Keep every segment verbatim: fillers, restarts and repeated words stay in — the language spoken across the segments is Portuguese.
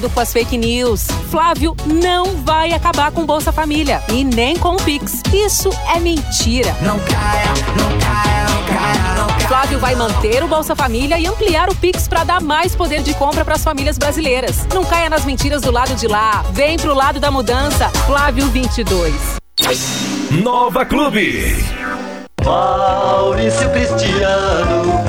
Com as fake news. Flávio não vai acabar com Bolsa Família e nem com o Pix. Isso é mentira. Não caia, não caia, não caia, não caia. Flávio vai manter o Bolsa Família e ampliar o Pix para dar mais poder de compra para as famílias brasileiras. Não caia nas mentiras do lado de lá. Vem pro lado da mudança. Flávio vinte e dois. Nova Clube. Maurício Cristiano.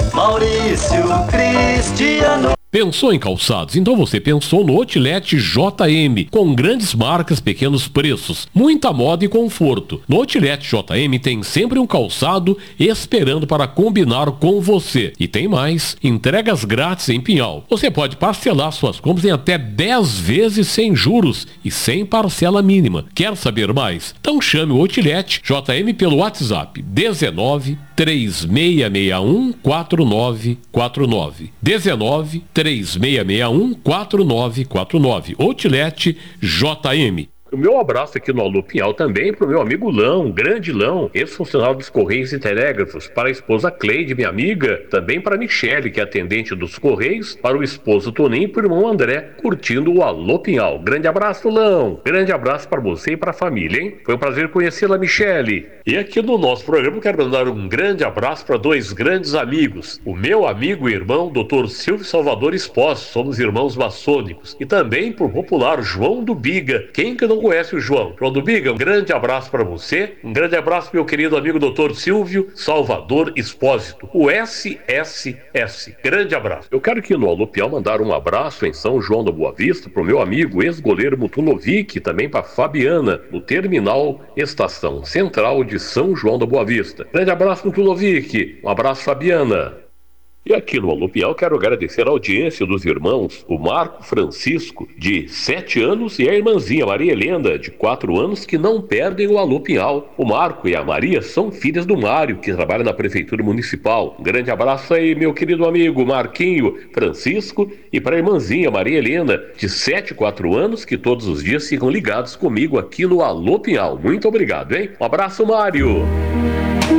Maurício Cristiano. Pensou em calçados? Então você pensou no Outlet J M, com grandes marcas, pequenos preços, muita moda e conforto. No Outlet J M tem sempre um calçado esperando para combinar com você. E tem mais, entregas grátis em Pinhal. Você pode parcelar suas compras em até dez vezes sem juros e sem parcela mínima. Quer saber mais? Então chame o Outlet J M pelo WhatsApp dezenove, três seis seis um, quatro nove quatro nove. dezenove, três seis seis um, quatro nove quatro nove. Outlet J M. O meu abraço aqui no Alô Pinhal também para o meu amigo Lão, grande Lão, ex-funcionário dos Correios e Telégrafos, para a esposa Cleide, minha amiga, também para a Michele, que é atendente dos Correios, para o esposo Toninho e para o irmão André, curtindo o Alô Pinhal. Grande abraço, Lão. Grande abraço para você e para a família, hein? Foi um prazer conhecê-la, Michele. E aqui no nosso programa eu quero mandar um grande abraço para dois grandes amigos. O meu amigo e irmão, doutor Silvio Salvador Espósito, somos irmãos maçônicos. E também para o popular João do Biga. Quem que não conhece o João? João do Biga, um grande abraço para você. Um grande abraço, meu querido amigo doutor Silvio Salvador Espósito, o S S S. Grande abraço. Eu quero aqui no Alô Pinhal mandar um abraço em São João da Boa Vista pro meu amigo ex-goleiro Mutunovic, também para Fabiana, no terminal Estação Central de São João da Boa Vista. Grande abraço, Mutunovic. Um abraço, Fabiana. E aqui no Alô Pinhal quero agradecer a audiência dos irmãos, o Marco Francisco, de sete anos, e a irmãzinha Maria Helena, de quatro anos, que não perdem o Alô Pinhal. O Marco e a Maria são filhas do Mário, que trabalha na Prefeitura Municipal. Um grande abraço aí, meu querido amigo Marquinho Francisco, e para a irmãzinha Maria Helena, de sete e quatro anos, que todos os dias ficam ligados comigo aqui no Alô Pinhal. Muito obrigado, hein? Um abraço, Mário!